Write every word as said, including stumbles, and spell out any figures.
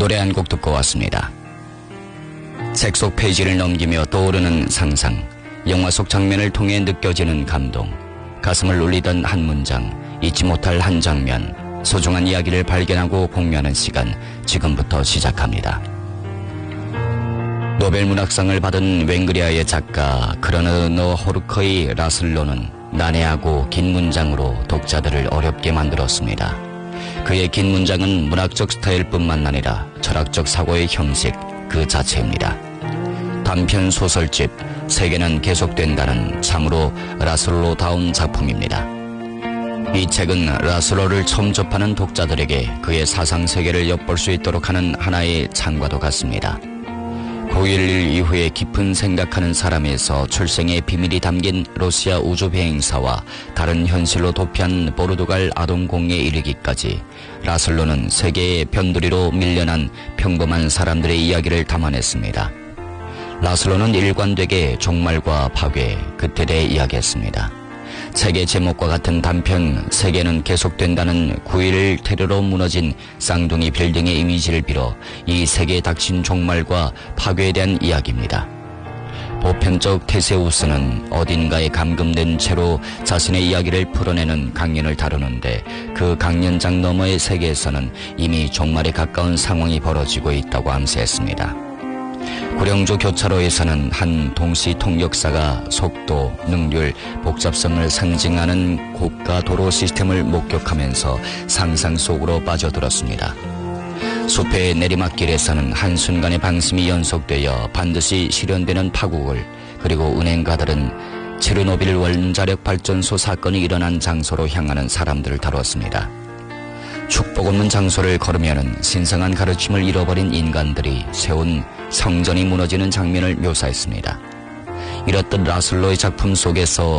노래 한 곡 듣고 왔습니다. 책 속 페이지를 넘기며 떠오르는 상상, 영화 속 장면을 통해 느껴지는 감동, 가슴을 울리던 한 문장, 잊지 못할 한 장면, 소중한 이야기를 발견하고 공유하는 시간, 지금부터 시작합니다. 노벨 문학상을 받은 웽그리아의 작가 크르너너 호르커의 라슬로는 난해하고 긴 문장으로 독자들을 어렵게 만들었습니다. 그의 긴 문장은 문학적 스타일뿐만 아니라 철학적 사고의 형식 그 자체입니다. 단편 소설집 세계는 계속된다는 참으로 라슬로다운 작품입니다. 이 책은 라슬로를 처음 접하는 독자들에게 그의 사상세계를 엿볼 수 있도록 하는 하나의 창과도 같습니다. 구일일 이후에 깊은 생각하는 사람에서 출생의 비밀이 담긴 러시아 우주 비행사와 다른 현실로 도피한 포르투갈 아동공에 이르기까지 라슬로는 세계의 변두리로 밀려난 평범한 사람들의 이야기를 담아냈습니다. 라슬로는 일관되게 종말과 파괴, 그때 대해 이야기했습니다. 책의 제목과 같은 단편 세계는 계속된다는 구일일 테러로 무너진 쌍둥이 빌딩의 이미지를 빌어 이 세계에 닥친 종말과 파괴에 대한 이야기입니다. 보편적 테세우스는 어딘가에 감금된 채로 자신의 이야기를 풀어내는 강연을 다루는데 그 강연장 너머의 세계에서는 이미 종말에 가까운 상황이 벌어지고 있다고 암시했습니다. 구룡조 교차로에서는 한 동시 통역사가 속도, 능률, 복잡성을 상징하는 고가 도로 시스템을 목격하면서 상상 속으로 빠져들었습니다. 숲의 내리막길에서는 한순간의 방심이 연속되어 반드시 실현되는 파국을, 그리고 은행가들은 체르노빌 원자력 발전소 사건이 일어난 장소로 향하는 사람들을 다뤘습니다. 축복 없는 장소를 걸으면은 신성한 가르침을 잃어버린 인간들이 세운 성전이 무너지는 장면을 묘사했습니다. 이렇듯 라슬로의 작품 속에서